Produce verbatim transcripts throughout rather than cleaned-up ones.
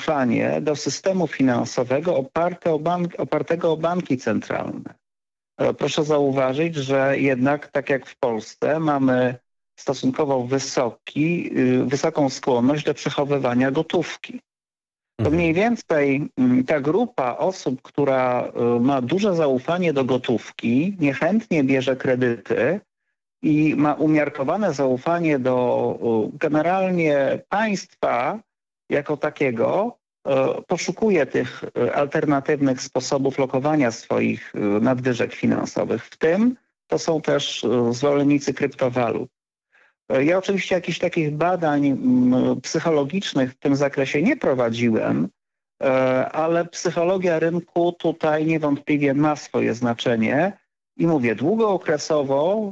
zaufanie do systemu finansowego oparte o bank, opartego o banki centralne. Proszę zauważyć, że jednak tak jak w Polsce mamy stosunkowo wysoki, wysoką skłonność do przechowywania gotówki. To mniej więcej ta grupa osób, która ma duże zaufanie do gotówki, niechętnie bierze kredyty i ma umiarkowane zaufanie do generalnie państwa jako takiego, poszukuje tych alternatywnych sposobów lokowania swoich nadwyżek finansowych. W tym to są też zwolennicy kryptowalut. Ja oczywiście jakichś takich badań psychologicznych w tym zakresie nie prowadziłem, ale psychologia rynku tutaj niewątpliwie ma swoje znaczenie i mówię, długookresowo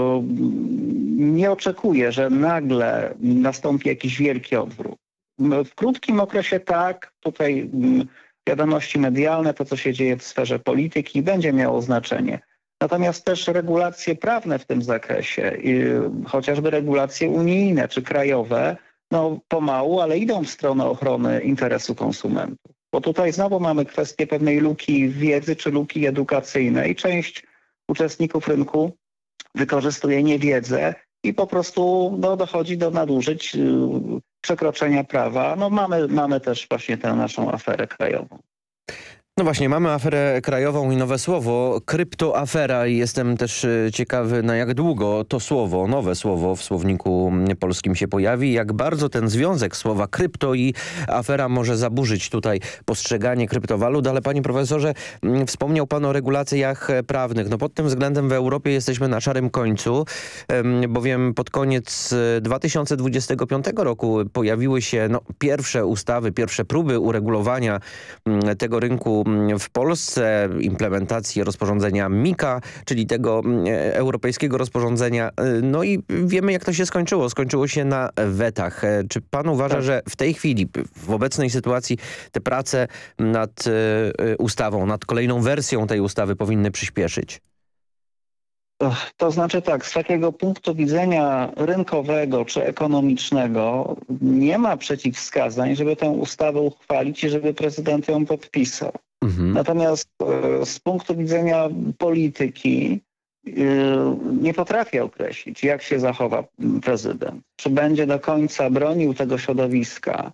nie oczekuję, że nagle nastąpi jakiś wielki odwrót. W krótkim okresie tak, tutaj wiadomości medialne, to co się dzieje w sferze polityki będzie miało znaczenie. Natomiast też regulacje prawne w tym zakresie, chociażby regulacje unijne czy krajowe, no pomału, ale idą w stronę ochrony interesu konsumentów. Bo tutaj znowu mamy kwestię pewnej luki wiedzy czy luki edukacyjnej. Część uczestników rynku wykorzystuje niewiedzę i po prostu no, dochodzi do nadużyć, przekroczenia prawa. No mamy, mamy też właśnie tę naszą aferę krajową. No właśnie, mamy aferę krajową i nowe słowo, kryptoafera, i jestem też ciekawy, na jak długo to słowo, nowe słowo w słowniku polskim się pojawi, jak bardzo ten związek słowa krypto i afera może zaburzyć tutaj postrzeganie kryptowalut, ale panie profesorze, wspomniał pan o regulacjach prawnych. No pod tym względem w Europie jesteśmy na szarym końcu, bowiem pod koniec dwa tysiące dwudziestego piątego roku pojawiły się no, pierwsze ustawy, pierwsze próby uregulowania tego rynku w Polsce, implementacji rozporządzenia MiCA, czyli tego europejskiego rozporządzenia. No i wiemy, jak to się skończyło. Skończyło się na wetach. Czy pan uważa, tak, że w tej chwili, w obecnej sytuacji, te prace nad ustawą, nad kolejną wersją tej ustawy powinny przyspieszyć? To znaczy tak, z takiego punktu widzenia rynkowego czy ekonomicznego nie ma przeciwwskazań, żeby tę ustawę uchwalić i żeby prezydent ją podpisał. Mhm. Natomiast z punktu widzenia polityki nie potrafię określić, jak się zachowa prezydent. Czy będzie do końca bronił tego środowiska,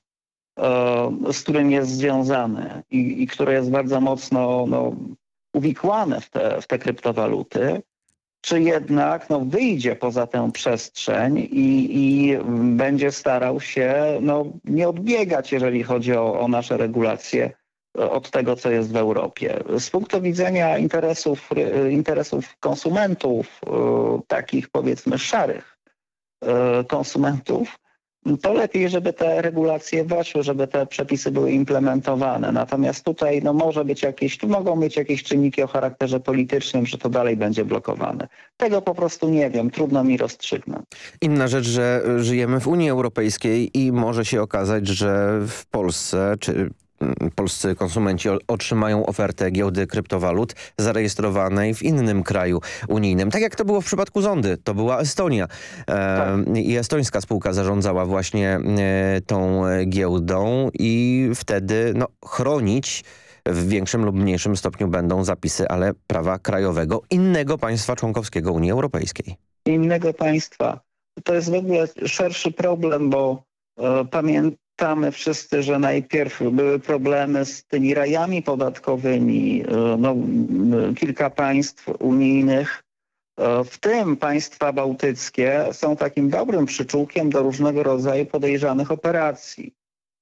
z którym jest związany i, i które jest bardzo mocno no, uwikłane w te, w te kryptowaluty, czy jednak no, wyjdzie poza tę przestrzeń i, i będzie starał się no, nie odbiegać, jeżeli chodzi o, o nasze regulacje, od tego, co jest w Europie. Z punktu widzenia interesów, interesów konsumentów, takich powiedzmy szarych konsumentów, to lepiej, żeby te regulacje weszły, żeby te przepisy były implementowane. Natomiast tutaj no, może być jakieś, tu mogą być jakieś czynniki o charakterze politycznym, że to dalej będzie blokowane. Tego po prostu nie wiem, trudno mi rozstrzygnąć. Inna rzecz, że żyjemy w Unii Europejskiej i może się okazać, że w Polsce czy polscy konsumenci otrzymają ofertę giełdy kryptowalut zarejestrowanej w innym kraju unijnym. Tak jak to było w przypadku Zondy. To była Estonia. Tak. E, I estońska spółka zarządzała właśnie e, tą giełdą i wtedy no, chronić w większym lub mniejszym stopniu będą zapisy, ale prawa krajowego innego państwa członkowskiego Unii Europejskiej. Innego państwa. To jest w ogóle szerszy problem, bo e, pamiętam, Pamiętamy wszyscy, że najpierw były problemy z tymi rajami podatkowymi. No, kilka państw unijnych, w tym państwa bałtyckie, są takim dobrym przyczółkiem do różnego rodzaju podejrzanych operacji.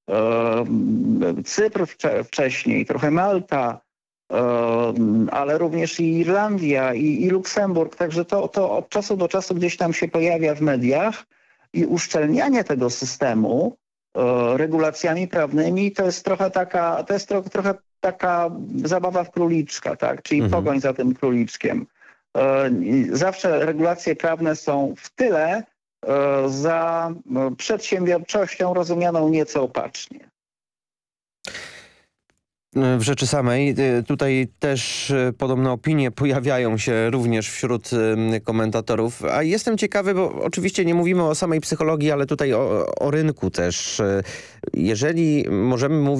Cypr wcześniej, trochę Malta, ale również i Irlandia i, i Luksemburg. Także to, to od czasu do czasu gdzieś tam się pojawia w mediach i uszczelnianie tego systemu regulacjami prawnymi, to jest trochę taka, to jest tro, trochę taka zabawa w króliczka, tak? Czyli mhm. pogoń za tym króliczkiem. Zawsze regulacje prawne są w tyle za przedsiębiorczością rozumianą nieco opacznie. W rzeczy samej tutaj też podobne opinie pojawiają się również wśród komentatorów. A jestem ciekawy, bo oczywiście nie mówimy o samej psychologii, ale tutaj o, o rynku też. Jeżeli możemy mówić